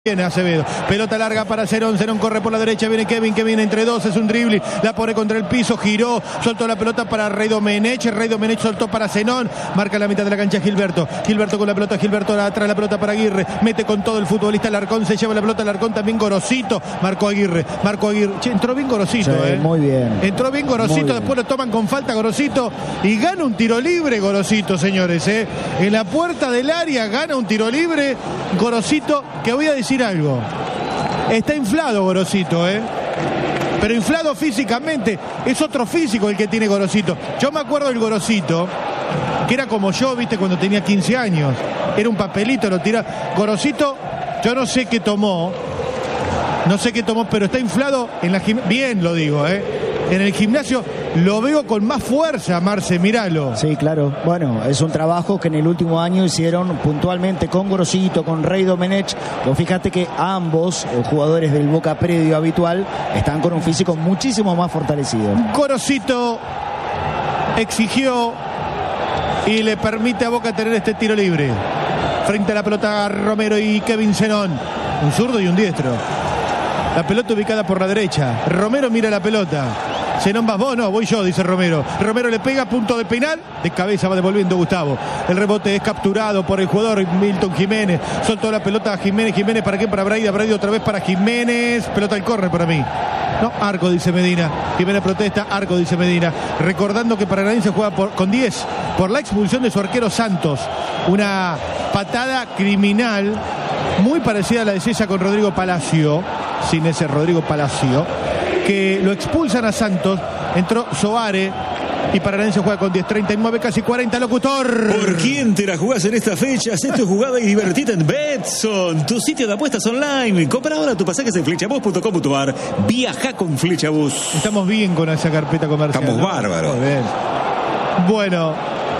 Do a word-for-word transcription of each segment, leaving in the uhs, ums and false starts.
Viene Acevedo, pelota larga para Cerón, Cerón corre por la derecha, viene Kevin, Kevin entre dos, es un dribbling, la pone contra el piso, giró, soltó la pelota para Rey Domenech, Rey Domenech soltó para Zenón, marca la mitad de la cancha Gilberto, Gilberto con la pelota, Gilberto atrás la pelota para Aguirre, mete con todo el futbolista Larcón, se lleva la pelota Larcón, también Gorosito, marcó Aguirre, marcó Aguirre, che, entró bien Gorosito, sí, eh. muy bien. Entró bien Gorosito, bien. Después lo toman con falta Gorosito y gana un tiro libre Gorosito, señores, eh. En la puerta del área gana un tiro libre Gorosito, que voy a decir algo. Está inflado Gorosito, ¿eh? Pero inflado físicamente. Es otro físico el que tiene Gorosito. Yo me acuerdo del Gorosito, que era como yo, viste, cuando tenía quince años. Era un papelito, lo tiraba. Gorosito, yo no sé qué tomó. No sé qué tomó, pero está inflado en la gim... Bien lo digo, ¿eh? En el gimnasio lo veo con más fuerza, Marce, míralo. Sí, claro. Bueno, es un trabajo que en el último año hicieron puntualmente con Gorosito, con Rey Domenech. Vos fíjate que ambos jugadores del Boca predio habitual están con un físico muchísimo más fortalecido. Gorosito exigió y le permite a Boca tener este tiro libre. Frente a la pelota Romero y Kevin Zenón. Un zurdo y un diestro. La pelota ubicada por la derecha. Romero mira la pelota. Zenón, vas vos, no, voy yo, dice Romero. Romero le pega, punto de penal. De cabeza va devolviendo Gustavo. El rebote es capturado por el jugador Milton Jiménez. Soltó la pelota a Jiménez. Jiménez, ¿para qué? Para Braida. Braida otra vez para Jiménez. Pelota al córner para mí. No, arco, dice Medina. Jiménez protesta, arco, dice Medina. Recordando que Paranaense juega por, con diez por la expulsión de su arquero Santos. Una patada criminal muy parecida a la de César con Rodrigo Palacio. Sin ese Rodrigo Palacio. Que lo expulsan a Santos, entró Soare y Paranaense juega con diez, treinta y nueve, casi cuarenta, locutor. ¿Por quién te la jugás en estas fechas? Esto es jugada y divertida en Betson, tu sitio de apuestas online. Compra ahora tus pasajes en flechabús punto com punto ar. Viaja con Flechabús. Estamos bien con esa carpeta comercial. Estamos ¿no? bárbaros. Bueno,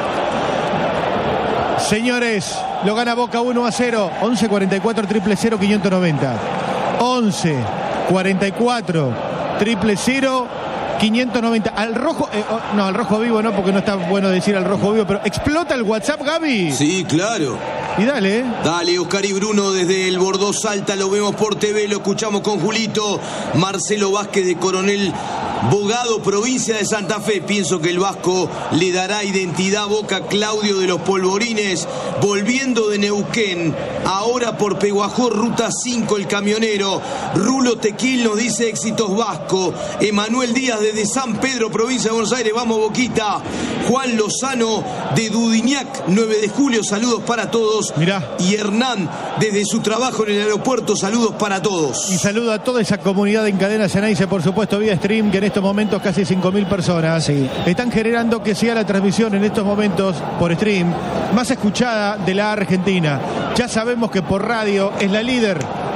señores, lo gana Boca uno a cero. once cuarenta y cuatro, triple cero, quinientos noventa. once cuarenta y cuatro triple cero quinientos noventa. Al rojo, eh, oh, no, al rojo vivo no, porque no está bueno decir al rojo vivo, pero explota el WhatsApp, Gaby. Sí, claro. Y dale, ¿eh? Dale, Oscar y Bruno desde el Bordó Salta, lo vemos por T V, lo escuchamos con Julito. Marcelo Vázquez de Coronel Bogado, provincia de Santa Fe. Pienso que el Vasco le dará identidad a Boca. Claudio de los Polvorines, volviendo de Neuquén, ahora por Peguajó, ruta cinco, el camionero. Rulo Tequil nos dice éxitos Vasco. Emanuel Díaz desde San Pedro, provincia de Buenos Aires, vamos Boquita. Juan Lozano de Dudignac, nueve de julio, saludos para todos. Mirá. Y Hernán desde su trabajo en el aeropuerto, saludos para todos. Y saludo a toda esa comunidad en Cadena Ceneice, por supuesto, vía stream, que en estos momentos casi cinco mil personas sí. están generando que sea la transmisión en estos momentos por stream más escuchada de la Argentina. Ya sabemos que por radio es la líder,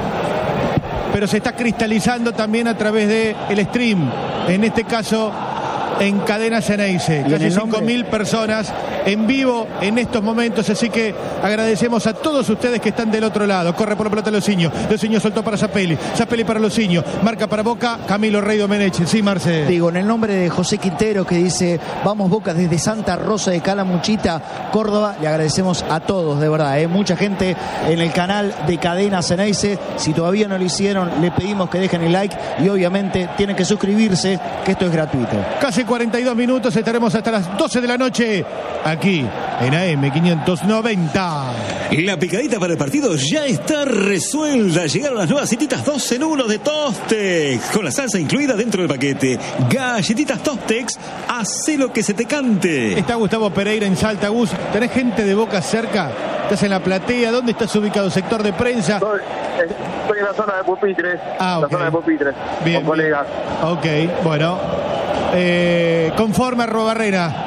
pero se está cristalizando también a través de el stream, en este caso en Cadena Ceneice, casi cinco mil personas en vivo en estos momentos, así que agradecemos a todos ustedes que están del otro lado. Corre por la pelota Lociño, Lociño soltó para Zapelli, Zapelli para Lociño, marca para Boca, Camilo Rey Domenech. Sí, Marce. Digo, en el nombre de José Quintero, que dice, vamos Boca desde Santa Rosa de Calamuchita, Córdoba, le agradecemos a todos, de verdad, ¿eh? Mucha gente en el canal de Cadena Ceneice. Si todavía no lo hicieron, le pedimos que dejen el like y obviamente tienen que suscribirse, que esto es gratuito. Casi cuarenta y dos minutos, estaremos hasta las doce de la noche aquí en A M quinientos noventa. La picadita para el partido ya está resuelta. Llegaron las nuevas galletitas dos en uno de Tostex, con la salsa incluida dentro del paquete. Galletitas Tostex, hace lo que se te cante. Está Gustavo Pereira en Salta. Gus, ¿tenés gente de Boca cerca? ¿Estás en la platea? ¿Dónde estás ubicado? ¿Sector de prensa? Estoy, estoy en la zona de pupitres. Ah, ok. La zona de pupitres. Bien, con bien. colegas. Ok, bueno. Eh, conforme a Robarrera.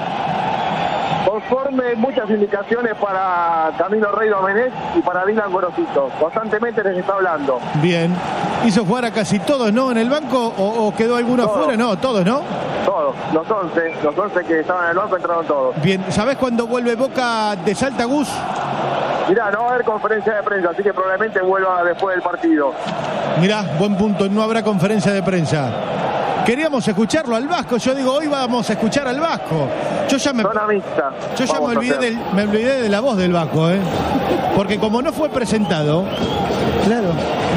Conforme muchas indicaciones para Camilo Rey Domenech y para Dylan Gorosito. Constantemente les está hablando. Bien. ¿Hizo jugar a casi todos, no? ¿En el banco? ¿O, o quedó alguno Todos. afuera? No, todos, ¿no? Todos. Los once. Los once que estaban en el banco entraron todos. Bien. ¿Sabés cuándo vuelve Boca de Salta, Gus? Mirá, no va a haber conferencia de prensa, así que probablemente vuelva después del partido. Mirá, buen punto. No habrá conferencia de prensa. Queríamos escucharlo al Vasco. Yo digo, hoy vamos a escuchar al Vasco. Yo ya me, Zona mixta. yo ya me Vamos a olvidé, hacer. del, me olvidé de la voz del Vasco, ¿eh? Porque como no fue presentado, Claro.